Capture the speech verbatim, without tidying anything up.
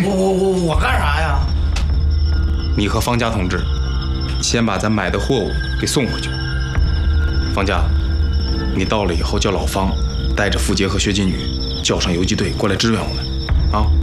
我我我我干啥呀？ 你和方家同志先把咱买的货物给送回去。方家，你到了以后叫老方带着付杰和薛金宇叫上游击队过来支援我们，啊。